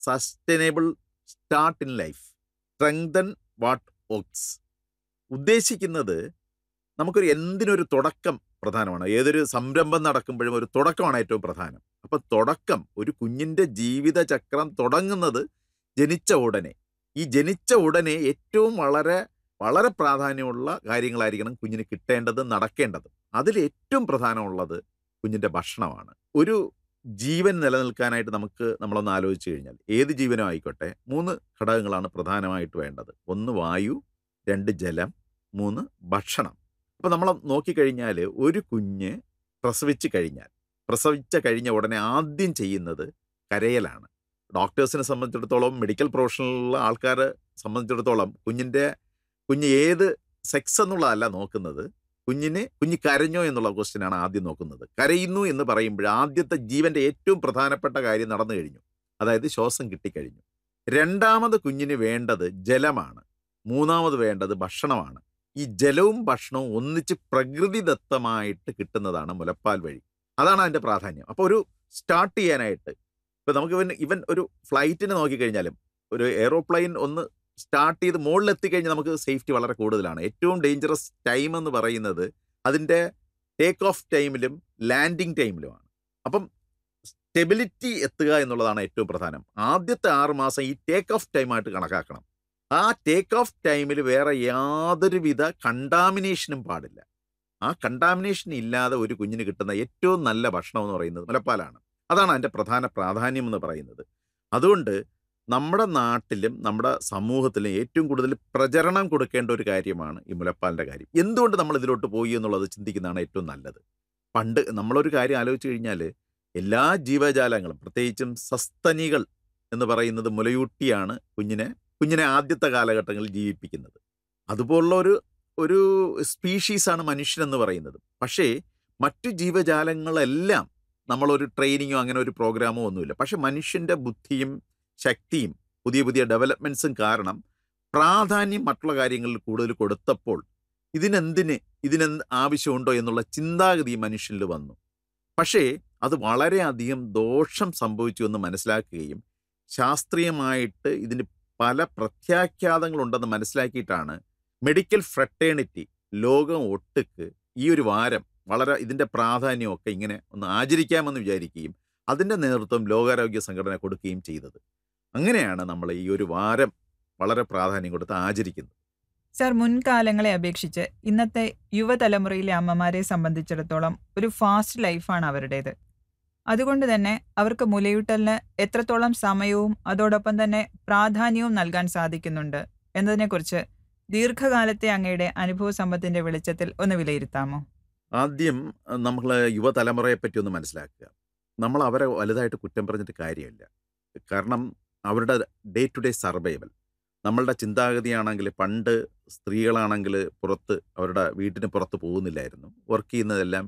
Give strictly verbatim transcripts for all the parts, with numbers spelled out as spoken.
Sustainable start in life, strengthen what works. ഉദ്ദേശിക്കുന്നത് നമുക്കൊരു എന്തിനൊരു തുടക്കം പ്രധാനമാണ്. ഏതൊരു സംരംഭം നടക്കുമ്പോഴും ഒരു തുടക്കമാണ് ഏറ്റവും പ്രധാനം. അപ്പം തുടക്കം, ഒരു കുഞ്ഞിൻ്റെ ജീവിതചക്രം തുടങ്ങുന്നത് ജനിച്ച ഉടനെ. ഈ ജനിച്ച ഉടനെ ഏറ്റവും വളരെ വളരെ പ്രാധാന്യമുള്ള കാര്യങ്ങളായിരിക്കണം കുഞ്ഞിന് കിട്ടേണ്ടതും നടക്കേണ്ടതും. അതിൽ ഏറ്റവും പ്രധാനമുള്ളത് കുഞ്ഞിൻ്റെ ഭക്ഷണമാണ്. ഒരു ജീവൻ നിലനിൽക്കാനായിട്ട് നമുക്ക് നമ്മളൊന്ന് ആലോചിച്ച് കഴിഞ്ഞാൽ, ഏത് ജീവനും ആയിക്കോട്ടെ, മൂന്ന് ഘടകങ്ങളാണ് പ്രധാനമായിട്ട് വേണ്ടത്. ഒന്ന് വായു, രണ്ട് ജലം, മൂന്ന് ഭക്ഷണം. അപ്പോൾ നമ്മൾ നോക്കിക്കഴിഞ്ഞാൽ ഒരു കുഞ്ഞ് പ്രസവിച്ച് കഴിഞ്ഞാൽ പ്രസവിച്ച കഴിഞ്ഞ ഉടനെ ആദ്യം ചെയ്യുന്നത് കരയലാണ്. ഡോക്ടേഴ്സിനെ സംബന്ധിച്ചിടത്തോളം, മെഡിക്കൽ പ്രൊഫഷണലുള്ള ആൾക്കാരെ സംബന്ധിച്ചിടത്തോളം കുഞ്ഞിൻ്റെ കുഞ്ഞ് ഏത് സെക്സ് എന്നുള്ളതല്ല നോക്കുന്നത്, കുഞ്ഞിന് കുഞ്ഞ് കരഞ്ഞോ എന്നുള്ള ക്വസ്റ്റ്യനാണ് ആദ്യം നോക്കുന്നത്. കരയുന്നു എന്ന് പറയുമ്പോൾ ആദ്യത്തെ ജീവൻ്റെ ഏറ്റവും പ്രധാനപ്പെട്ട കാര്യം നടന്നു കഴിഞ്ഞു, അതായത് ശ്വാസം കിട്ടിക്കഴിഞ്ഞു. രണ്ടാമത് കുഞ്ഞിന് വേണ്ടത് ജലമാണ്, മൂന്നാമത് വേണ്ടത് ഭക്ഷണമാണ്. ഈ ജലവും ഭക്ഷണവും ഒന്നിച്ച് പ്രകൃതിദത്തമായിട്ട് കിട്ടുന്നതാണ് മുലപ്പാൽ വഴി. അതാണ് അതിൻ്റെ പ്രാധാന്യം. അപ്പോൾ ഒരു സ്റ്റാർട്ട് ചെയ്യാനായിട്ട് ഇപ്പോൾ നമുക്ക് ഇവൻ ഇവൻ ഒരു ഫ്ലൈറ്റിന് നോക്കിക്കഴിഞ്ഞാലും, ഒരു എയ്റോപ്ലെയിൻ ഒന്ന് സ്റ്റാർട്ട് ചെയ്ത് മുകളിലെത്തിക്കഴിഞ്ഞാൽ നമുക്ക് സേഫ്റ്റി വളരെ കൂടുതലാണ്. ഏറ്റവും ഡേഞ്ചറസ് ടൈം എന്ന് പറയുന്നത് അതിൻ്റെ ടേക്ക് ഓഫ് ടൈമിലും ലാൻഡിങ് ടൈമിലുമാണ്. അപ്പം സ്റ്റെബിലിറ്റി എത്തുക എന്നുള്ളതാണ് ഏറ്റവും പ്രധാനം. ആദ്യത്തെ ആറ് മാസം ഈ ടേക്ക് ഓഫ് ടൈമായിട്ട് കണക്കാക്കണം. ആ ടേക്ക് ഓഫ് ടൈമിൽ വേറെ യാതൊരുവിധ കണ്ടാമിനേഷനും പാടില്ല. ആ കണ്ടാമിനേഷൻ ഇല്ലാതെ ഒരു കുഞ്ഞിന് കിട്ടുന്ന ഏറ്റവും നല്ല ഭക്ഷണം എന്ന് പറയുന്നത് മുലപ്പാലാണ്. അതാണ് അതിൻ്റെ പ്രധാന പ്രാധാന്യം എന്ന് പറയുന്നത്. അതുകൊണ്ട് നമ്മുടെ നാട്ടിലും നമ്മുടെ സമൂഹത്തിലും ഏറ്റവും കൂടുതൽ പ്രചരണം കൊടുക്കേണ്ട ഒരു കാര്യമാണ് ഈ മുലപ്പാലിൻ്റെ കാര്യം. എന്തുകൊണ്ട് നമ്മൾ ഇതിലോട്ട് പോയി എന്നുള്ളത് ചിന്തിക്കുന്നതാണ് ഏറ്റവും നല്ലത്. പണ്ട് നമ്മളൊരു കാര്യം ആലോചിച്ച് കഴിഞ്ഞാൽ, എല്ലാ ജീവജാലങ്ങളും പ്രത്യേകിച്ചും സസ്തനികൾ എന്ന് പറയുന്നത് മുലയൂട്ടിയാണ് കുഞ്ഞിനെ കുഞ്ഞിനെ ആദ്യത്തെ കാലഘട്ടങ്ങളിൽ ജീവിപ്പിക്കുന്നത്. അതുപോലുള്ള ഒരു ഒരു സ്പീഷീസാണ് മനുഷ്യനെന്ന് പറയുന്നത്. പക്ഷേ മറ്റു ജീവജാലങ്ങളെല്ലാം നമ്മളൊരു ട്രെയിനിങ്ങോ അങ്ങനെ ഒരു പ്രോഗ്രാമോ ഒന്നുമില്ല. പക്ഷെ മനുഷ്യൻ്റെ ബുദ്ധിയും ശക്തിയും പുതിയ പുതിയ ഡെവലപ്മെൻറ്റ്സും കാരണം പ്രാധാന്യം മറ്റുള്ള കാര്യങ്ങളിൽ കൂടുതൽ കൊടുത്തപ്പോൾ ഇതിനെന്തിന് ഇതിനെന്ത് ആവശ്യമുണ്ടോ എന്നുള്ള ചിന്താഗതി മനുഷ്യനിൽ വന്നു. പക്ഷേ അത് വളരെയധികം ദോഷം സംഭവിച്ചു എന്ന് മനസ്സിലാക്കുകയും ശാസ്ത്രീയമായിട്ട് ഇതിന് പല പ്രത്യാഘാതങ്ങളുണ്ടെന്ന് മനസ്സിലാക്കിയിട്ടാണ് മെഡിക്കൽ ഫ്രട്ടേണിറ്റി ലോകം ഒട്ടുക്ക് ഈ ഒരു വാരം വളരെ ഇതിൻ്റെ പ്രാധാന്യമൊക്കെ ഇങ്ങനെ ഒന്ന് ആചരിക്കാമെന്ന് വിചാരിക്കുകയും അതിൻ്റെ നേതൃത്വം ലോകാരോഗ്യ സംഘടന കൊടുക്കുകയും ചെയ്തത്. അങ്ങനെയാണ് നമ്മൾ ഈ ഒരു വാരം വളരെ പ്രാധാന്യം കൊടുത്ത് ആചരിക്കുന്നത്. സർ, മുൻകാലങ്ങളെ അപേക്ഷിച്ച് ഇന്നത്തെ യുവതലമുറയിലെ അമ്മമാരെ സംബന്ധിച്ചിടത്തോളം ഒരു ഫാസ്റ്റ് ലൈഫാണ് അവരുടേത്. അതുകൊണ്ട് തന്നെ അവർക്ക് മുലയൂട്ടലിന് എത്രത്തോളം സമയവും അതോടൊപ്പം തന്നെ പ്രാധാന്യവും നൽകാൻ സാധിക്കുന്നുണ്ട് എന്നതിനെക്കുറിച്ച് ദീർഘകാലത്തെ അങ്ങയുടെ അനുഭവ സമ്പത്തിൻ്റെ വെളിച്ചത്തിൽ ഒന്ന് വിലയിരുത്താമോ? ആദ്യം നമ്മൾ യുവതലമുറയെ പറ്റി ഒന്ന് മനസ്സിലാക്കുക. നമ്മൾ അവരെ വലുതായിട്ട് കുറ്റം പറഞ്ഞിട്ട് കാര്യമില്ല. കാരണം അവരുടെ ഡേ ടു ഡേ സർവൈവൽ, നമ്മളുടെ ചിന്താഗതിയാണെങ്കിൽ പണ്ട് സ്ത്രീകളാണെങ്കിൽ പുറത്ത് അവരുടെ വീട്ടിന് പുറത്ത് പോകുന്നില്ലായിരുന്നു. വർക്ക് ചെയ്യുന്നതെല്ലാം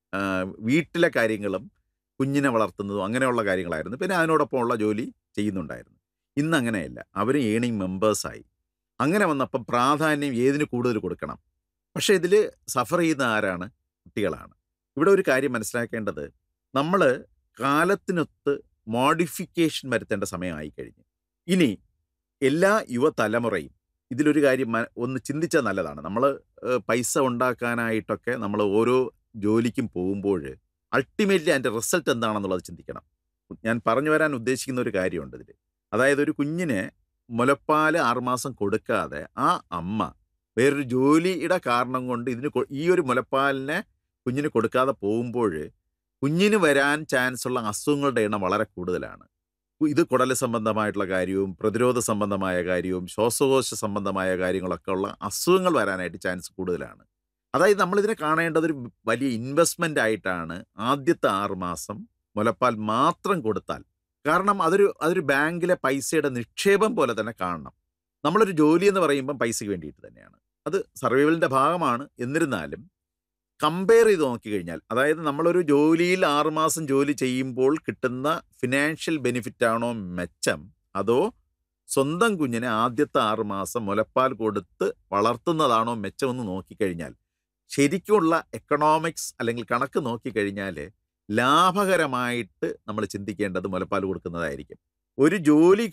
വീട്ടിലെ കാര്യങ്ങളും കുഞ്ഞിനെ വളർത്തുന്നതും അങ്ങനെയുള്ള കാര്യങ്ങളായിരുന്നു. പിന്നെ അതിനോടൊപ്പമുള്ള ജോലി ചെയ്യുന്നുണ്ടായിരുന്നു. ഇന്ന് അങ്ങനെയല്ല, അവർ ഏണിംഗ് മെമ്പേഴ്സായി. അങ്ങനെ വന്നപ്പം പ്രാധാന്യം ഏതിന് കൂടുതൽ കൊടുക്കണം. പക്ഷേ ഇതിൽ സഫർ ചെയ്യുന്ന ആരാണ്? കുട്ടികളാണ്. ഇവിടെ ഒരു കാര്യം മനസ്സിലാക്കേണ്ടത്, നമ്മൾ കാലത്തിനൊത്ത് മോഡിഫിക്കേഷൻ വരുത്തേണ്ട സമയമായി കഴിഞ്ഞു. ഇനി എല്ലാ യുവതലമുറയും ഇതിലൊരു കാര്യം ഒന്ന് ചിന്തിച്ചാൽ നല്ലതാണ്. നമ്മൾ പൈസ ഉണ്ടാക്കാനായിട്ടൊക്കെ നമ്മൾ ഓരോ ജോലിക്കും പോകുമ്പോൾ അൾട്ടിമേറ്റ്ലി അതിൻ്റെ റിസൾട്ട് എന്താണെന്നുള്ളത് ചിന്തിക്കണം. ഞാൻ പറഞ്ഞു വരാൻ ഉദ്ദേശിക്കുന്ന ഒരു കാര്യമുണ്ട് ഇതിൽ. അതായത് ഒരു കുഞ്ഞിന് മുലപ്പാൽ ആറുമാസം കൊടുക്കാതെ ആ അമ്മ വേറൊരു ജോലിയുടെ കാരണം കൊണ്ട് ഇതിന് ഈ ഒരു മുലപ്പാലിനെ കുഞ്ഞിന് കൊടുക്കാതെ പോകുമ്പോൾ കുഞ്ഞിന് വരാൻ ചാൻസ് ഉള്ള അസുഖങ്ങളുടെ എണ്ണം വളരെ കൂടുതലാണ്. ഇത് കുടൽ സംബന്ധമായിട്ടുള്ള കാര്യവും പ്രതിരോധ സംബന്ധമായ കാര്യവും ശ്വാസകോശ സംബന്ധമായ കാര്യങ്ങളൊക്കെ ഉള്ള അസുഖങ്ങൾ വരാനായിട്ട് ചാൻസ് കൂടുതലാണ്. അതായത് നമ്മളിതിനെ കാണേണ്ടത് ഒരു വലിയ ഇൻവെസ്റ്റ്മെൻ്റ് ആയിട്ടാണ് ആദ്യത്തെ ആറുമാസം മുലപ്പാൽ മാത്രം കൊടുത്താൽ. കാരണം അതൊരു അതൊരു ബാങ്കിലെ പൈസയുടെ നിക്ഷേപം പോലെ തന്നെ കാണണം. നമ്മളൊരു ജോലി എന്ന് പറയുമ്പം പൈസയ്ക്ക് വേണ്ടിയിട്ട് തന്നെയാണ്, അത് സർവൈവലിൻ്റെ ഭാഗമാണ്. എന്നിരുന്നാലും കമ്പയർ ചെയ്ത് നോക്കിക്കഴിഞ്ഞാൽ, അതായത് നമ്മളൊരു ജോലിയിൽ ആറുമാസം ജോലി ചെയ്യുമ്പോൾ കിട്ടുന്ന ഫിനാൻഷ്യൽ ബെനിഫിറ്റ് ആണോ മെച്ചം, അതോ സ്വന്തം കുഞ്ഞിനെ ആദ്യത്തെ ആറുമാസം മുലപ്പാൽ കൊടുത്ത് വളർത്തുന്നതാണോ മെച്ചമെന്ന് നോക്കിക്കഴിഞ്ഞാൽ, ശരിക്കുമുള്ള എക്കണോമിക്സ് അല്ലെങ്കിൽ കണക്ക് നോക്കിക്കഴിഞ്ഞാൽ ലാഭകരമായിട്ട് നമ്മൾ ചിന്തിക്കേണ്ടത് മുലപ്പാൽ കൊടുക്കുന്നതായിരിക്കും. ഒരു ജോലി